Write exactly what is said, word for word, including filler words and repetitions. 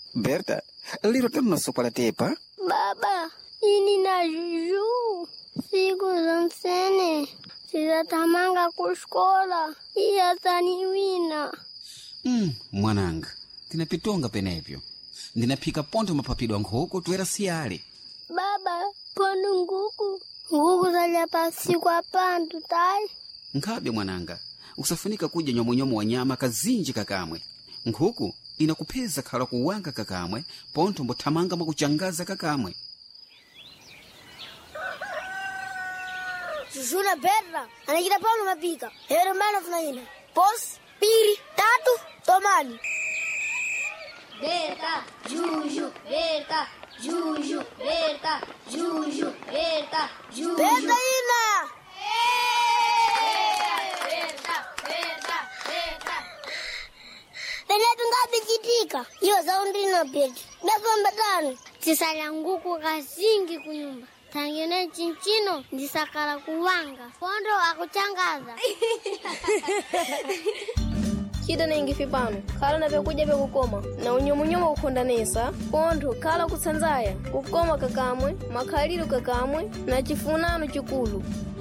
Berta, liro tano sopa la tepa? Baba, ini na juju. Siku zansene. Sizatamanga kuskola. Iya taniwina. Mm, mwananga. Tinapitonga penepyo. Ndinapika ponto mapapido nkoko tuera siale. Baba, pondo nguku. Nguku zalia pasiku apantu tai. Nkabe mwananga. Usafunika kuja nyomo-nyomo wa nyama kazinji kakamwe. Nkuku inakupeza kala kuwanga kakamwe. Ponto mbotamanga makuchangaza kakamwe. Jujuna Berta, anakita paulo mapika. Hero mana funaina. Pos, piri, tatu, tomani. Berta, Juju, Berta, Juju, Berta, Juju, Berta, Juju. Berta ina! Berta, Berta, Berta. Penetu ngapi chitika? Iyo zaundina peti. Dafamba tano. Tisala nguku kazingi kunyumba. Tangene chinchino ndisakala kuwanga. Pondo akuchangaza. Chida nengi fipano. Kala na vyakuja vya kukoma. Na unyomu-nyomu kukondanesa. Pondo kala kutsanzaya. Kukoma kakamwe. Makalilu kakamwe. Na chifunano chikulu.